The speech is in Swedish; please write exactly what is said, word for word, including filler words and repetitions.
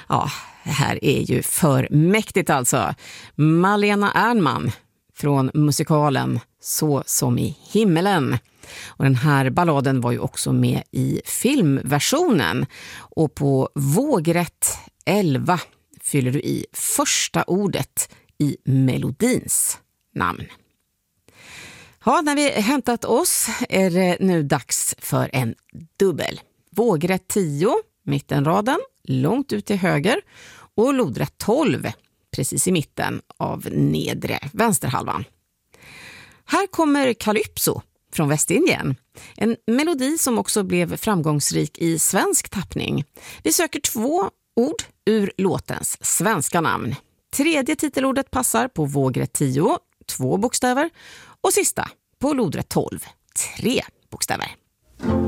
Ja, det här är ju för mäktigt alltså. Malena Ernman från musikalen Så som i himmelen. Och den här balladen var ju också med i filmversionen. Och på vågrätt elva fyller du i första ordet i melodins namn. Ja, när vi hämtat oss är det nu dags för en dubbel. Vågrätt tio, mittenraden, långt ut till höger. Och lodrätt tolv, precis i mitten av nedre vänsterhalvan. Här kommer Calypso från Västindien. En melodi som också blev framgångsrik i svensk tappning. Vi söker två ord ur låtens svenska namn. Tredje titelordet passar på vågrätt tio, två bokstäver. Och sista på lodrätt tolv, tre bokstäver.